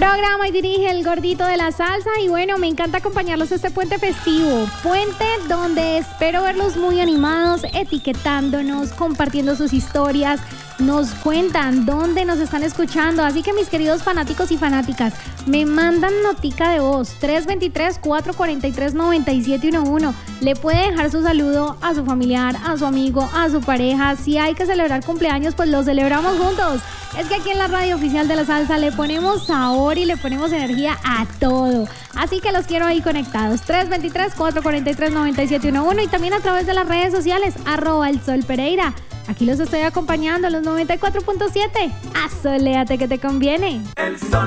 Programa y dirige el gordito de la salsa y bueno, me encanta acompañarlos este puente festivo. Puente donde espero verlos muy animados, etiquetándonos, compartiendo sus historias. Nos cuentan dónde nos están escuchando. Así que mis queridos fanáticos y fanáticas, me mandan notica de voz 323-443-9711. Le puede dejar su saludo a su familiar, a su amigo, a su pareja. Si hay que celebrar cumpleaños, pues lo celebramos juntos. Es que aquí en la radio oficial de la salsa le ponemos sabor y le ponemos energía a todo. Así que los quiero ahí conectados. 323-443-9711 y también a través de las redes sociales, @elsolpereira. Aquí los estoy acompañando, los 94.7. Asoléate que te conviene.